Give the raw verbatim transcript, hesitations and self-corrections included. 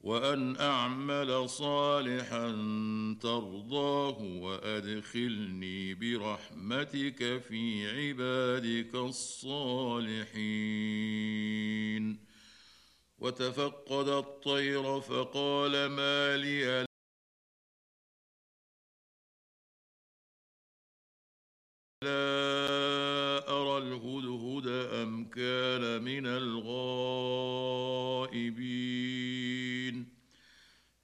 وأن أعمل صالحا ترضاه وأدخلني برحمتك في عبادك الصالحين. وتفقد الطير فقال ما لي لا أرى الهدهد أم كان من الغائبين.